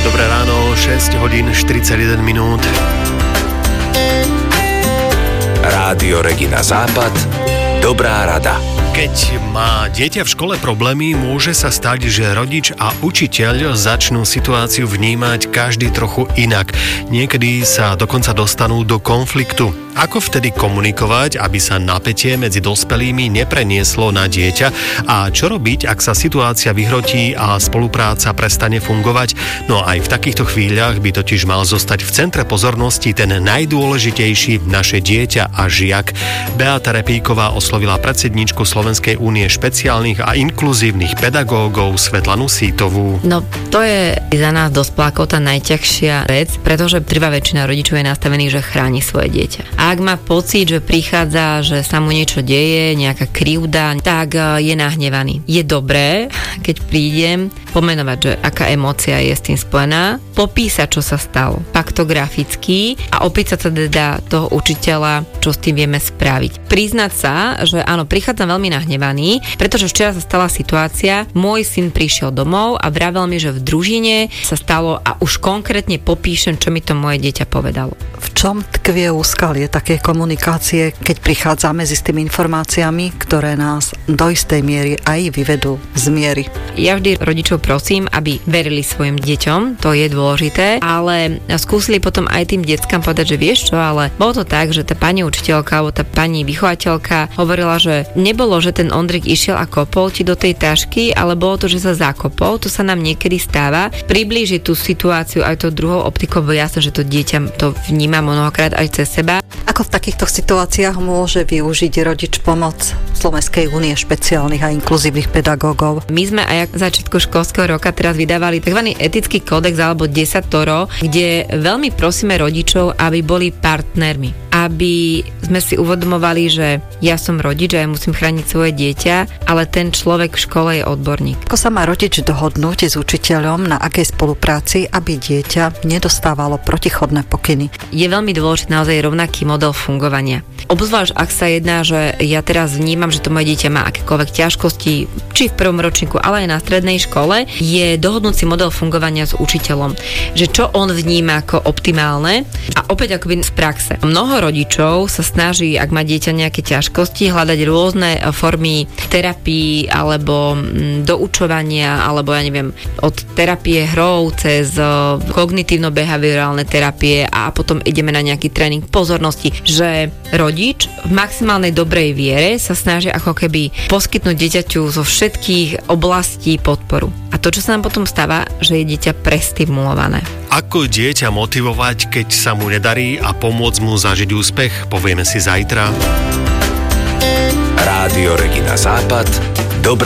Dobré ráno, 6 hodín 41 minút. Rádio Regina Západ. Dobrá rada. Keď má dieťa v škole problémy, môže sa stať, že rodič a učiteľ začnú situáciu vnímať každý trochu inak. Niekedy sa dokonca dostanú do konfliktu. Ako vtedy komunikovať, aby sa napätie medzi dospelými neprenieslo na dieťa? A čo robiť, ak sa situácia vyhrotí a spolupráca prestane fungovať? No aj v takýchto chvíľach by totiž mal zostať v centre pozornosti ten najdôležitejší, naše dieťa a žiak. Beata Repíková oslovila predsedníčku Slovenskej únie špeciálnych a inkluzívnych pedagógov Svetlanu Sítovú. No, to je za nás dospelákov tá najťažšia vec, pretože drvivá väčšina rodičov je nastavených, že chráni svoje dieťa. A ak má pocit, že prichádza, že sa mu niečo deje, nejaká krivda, tak je nahnevaný. Je dobré, keď prídem, pomenovať, že aká emócia je s tým spojená, popísať, čo sa stalo, faktograficky a opäť sa teda toho učiteľa, čo s tým vieme spraviť. Priznať sa, že áno, prichádzam veľmi nahnevaný, pretože včera sa stala situácia, môj syn prišiel domov a vravel mi, že v družine sa stalo a už konkrétne popíšem, čo mi to moje dieťa povedalo. V čom tkvie úskalie také komunikácie, keď prichádzame s tými informáciami, ktoré nás do istej miery aj vyvedú z miery? Ja vždy rodičov prosím, aby verili svojim deťom, to je dôležité, ale skúsili potom aj tým deckám povedať, že vieš čo, ale bolo to tak, že tá pani učiteľka alebo tá pani vychovateľka hovorila, že nebolo, že ten Ondrik išiel a kopol ti do tej tašky, ale bolo to, že sa zakopol, to sa nám niekedy stáva. Priblížiť tú situáciu aj tou druhou optikou, bo jasné, že to dieťa to vníma mnohokrát aj cez seba. Ako v takýchto situáciách môže využiť rodič pomoc Slovenskej únie špeciálnych a inkluzívnych pedagógov? My sme aj začiatku školského roka teraz vydávali tzv. Etický kódex alebo 10, kde veľmi prosíme rodičov, aby boli partnermi. Aby sme si uvedomovali, že ja som rodič a ja musím chrániť svoje dieťa, ale ten človek v škole je odborník. Ako sa má rodič dohodnúť s učiteľom, na akej spolupráci, aby dieťa nedostávalo protichodné pokyny? Je veľmi dôležitý naozaj rovnaký model fungovania. Obzvlášť, ak sa jedná, že ja teraz vnímam, že to moje dieťa má akékoľvek ťažkosti, či v prvom ročníku, ale aj na strednej škole, je dohodnúci model fungovania s učiteľom. Že čo on vníma ako optimálne a opäť akoby z praxe. Mnoho rodičov sa snaží, ak má dieťa nejaké ťažkosti, hľadať rôzne formy terapii alebo doučovania, alebo ja neviem, od terapie hrou cez kognitívno-behaviorálne terapie a potom ideme na nejaký tréning pozornosti, že rodič v maximálnej dobrej viere sa snaží ako keby poskytnúť dieťaťu zo všetkých oblastí podporu. A to, čo sa nám potom stáva, že je dieťa prestimulované. Ako dieťa motivovať, keď sa mu nedarí a pomôcť mu zažiť úspech, povieme si zajtra. Rádio Regina Západ.